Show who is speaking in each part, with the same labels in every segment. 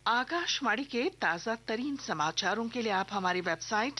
Speaker 1: आकाशवाणी के ताजा तरीन समाचारों के लिए आप हमारी वेबसाइट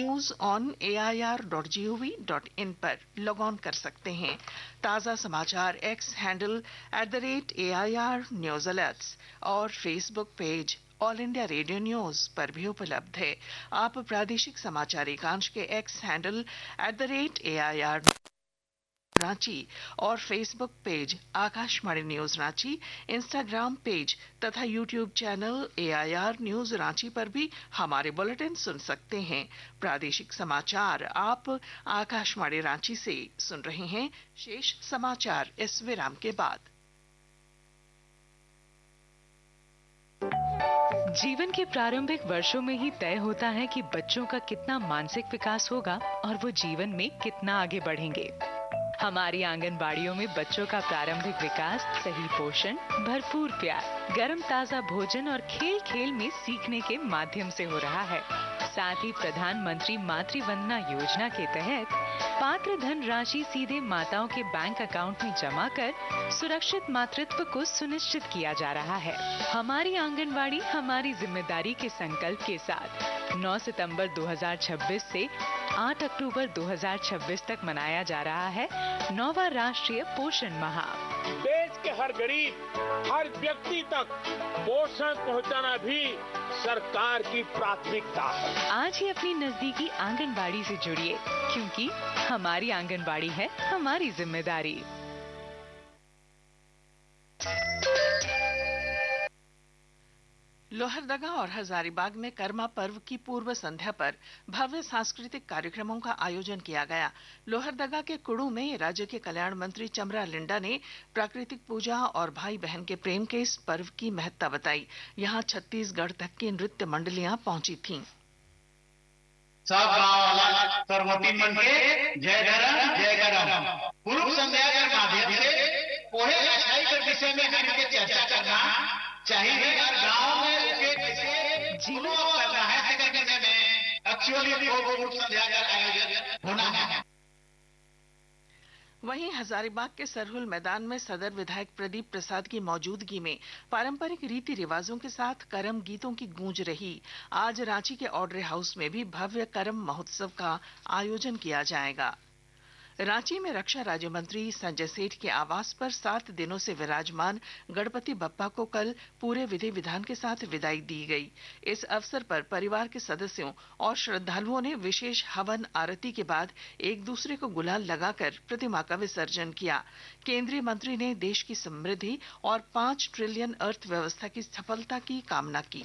Speaker 1: news.on.air.gov.in पर लॉग ऑन कर सकते हैं। ताजा समाचार x handle @AIR news alerts और Facebook page all India radio news पर भी उपलब्ध है। आप प्रादेशिक समाचार एकांश के एक्स हैंडल @AIR रांची और Facebook page Akashvani news Ranchi, Instagram page तथा YouTube channel AIR news Ranchi पर भी हमारे बुलेटिन सुन सकते हैं। प्रादेशिक समाचार आप आकाशवाणी रांची से सुन रहे हैं। शेष समाचार इस विराम के बाद।
Speaker 2: जीवन के प्रारंभिक वर्षों में ही तय होता है कि बच्चों का कितना मानसिक विकास होगा और वो जीवन में कितना आगे बढ़ेंगे। हमारी आंगनबाड़ियों में बच्चों का प्रारंभिक विकास सही पोषण, भरपूर प्यार, गर्म ताजा भोजन और खेल खेल में सीखने के माध्यम से हो रहा है। साथ ही प्रधानमंत्री मातृ वंदना योजना के तहत पात्र धन राशि सीधे माताओं के बैंक अकाउंट में जमा कर सुरक्षित मातृत्व को सुनिश्चित किया जा रहा है। हमारी आंगनबाड़ी हमारी जिम्मेदारी के संकल्प के साथ 9 सितंबर 2026 से 8 अक्टूबर 2026 तक मनाया जा रहा है 9वां राष्ट्रीय पोषण माह।
Speaker 3: देश के हर गरीब, हर व्यक्ति तक पोषण पहुंचाना भी सरकार की प्राथमिकता है।
Speaker 2: आज ही अपनी नजदीकी आंगनबाड़ी से जुड़िए, क्योंकि हमारी आंगनबाड़ी है हमारी जिम्मेदारी।
Speaker 1: लोहरदगा और हजारीबाग में करमा पर्व की पूर्व संध्या पर भव्य सांस्कृतिक कार्यक्रमों का आयोजन किया गया। लोहरदगा के कुड़ू में राज्य के कल्याण मंत्री चमरा लिंडा ने प्राकृतिक पूजा और भाई बहन के प्रेम के इस पर्व की महत्ता बताई। यहां छत्तीसगढ़ तक की नृत्य मंडलियां पहुंची थीं।
Speaker 4: सब गांव वाला सरवती मन के जय गरम पूर्व संध्या के माध्यम से पोहे अछाई के विषय में हमके चर्चा करना चाहिए। हर गांव में उनके कैसे जीवन करना है करने में एक्चुअली पूर्व संध्या का आयोजन होना है।
Speaker 1: वहीं हजारीबाग के सरहुल मैदान में सदर विधायक प्रदीप प्रसाद की मौजूदगी में पारंपरिक रीति रिवाजों के साथ करम गीतों की गूंज रही। आज रांची के ऑड्रे हाउस में भी भव्य करम महोत्सव का आयोजन किया जाएगा। रांची में रक्षा राज्य मंत्री संजय सेठ के आवास पर 7 दिनों से विराजमान गणपति बप्पा को कल पूरे विधि विधान के साथ विदाई दी गई। इस अवसर पर परिवार के सदस्यों और श्रद्धालुओं ने विशेष हवन आरती के बाद एक दूसरे को गुलाल लगाकर प्रतिमा का विसर्जन किया। केंद्रीय मंत्री ने देश की समृद्धि और 5 ट्रिलियन अर्थव्यवस्था की सफलता की कामना की।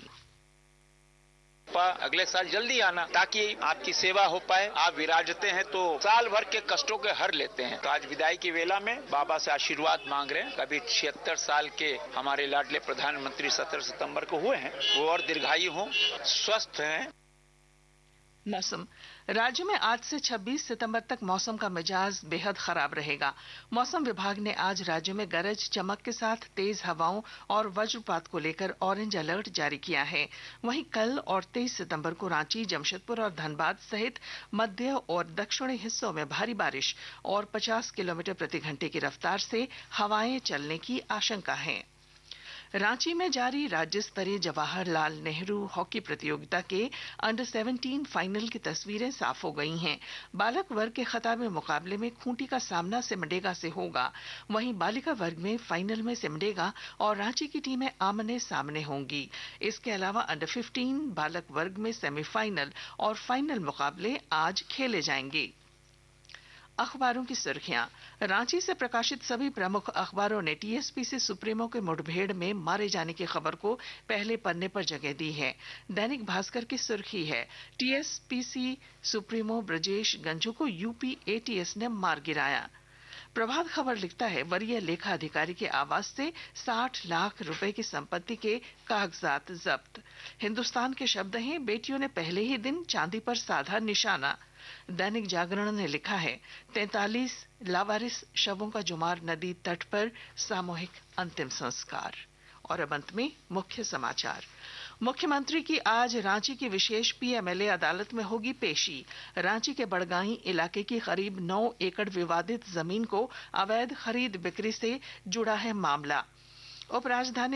Speaker 5: अगले साल जल्दी आना ताकि आपकी सेवा हो पाए। आप विराजते हैं तो साल भर के कष्टों के हर लेते हैं। तो आज विदाई की वेला में बाबा से आशीर्वाद मांग रहे हैं। कभी 76 साल के हमारे लाडले प्रधानमंत्री 17 सितंबर को हुए हैं, वो और दीर्घायु हों, स्वस्थ हैं।
Speaker 1: मौसम। राज्य में आज से 26 सितंबर तक मौसम का मिजाज बेहद खराब रहेगा। मौसम विभाग ने आज राज्य में गरज चमक के साथ तेज हवाओं और वज्रपात को लेकर ऑरेंज अलर्ट जारी किया है। वहीं कल और 23 सितंबर को रांची, जमशेदपुर और धनबाद सहित मध्य और दक्षिणी हिस्सों में भारी बारिश और 50 किलोमीटर प्रति घंटे की रफ्तार से हवाएं चलने की आशंका है। रांची में जारी राज्य स्तरीय जवाहरलाल नेहरू हॉकी प्रतियोगिता के अंडर 17 फाइनल की तस्वीरें साफ हो गई हैं। बालक वर्ग के खिताबी मुकाबले में खूंटी का सामना सिमडेगा से होगा। वहीं बालिका वर्ग में फाइनल में सिमडेगा और रांची की टीमें आमने सामने होंगी। इसके अलावा अंडर 15 बालक वर्ग में सेमीफाइनल और फाइनल मुकाबले आज खेले जाएंगे। अखबारों की सुर्खियां। रांची से प्रकाशित सभी प्रमुख अखबारों ने टीएसपीसी सुप्रीमो के मुठभेड़ में मारे जाने की खबर को पहले पन्ने पर जगह दी है। दैनिक भास्कर की सुर्खी है, टीएसपीसी सुप्रीमो ब्रजेश गंझू को यूपी एटीएस ने मार गिराया। प्रभात खबर लिखता है, वरीय लेखा अधिकारी के आवास से 60 लाख रुपए की संपत्ति के कागजात जब्त। हिंदुस्तान के शब्द हैं, बेटियों ने पहले ही दिन चांदी पर साधा निशाना। दैनिक जागरण ने लिखा है, 43 लावारिस शवों का जुमार नदी तट पर सामूहिक अंतिम संस्कार। और अब अंत में मुख्य समाचार। मुख्यमंत्री की आज रांची की विशेष पीएमएलए अदालत में होगी पेशी। रांची के बड़गाई इलाके की करीब 9 एकड़ विवादित जमीन को अवैध खरीद बिक्री से जुड़ा है मामला। उपराजधानी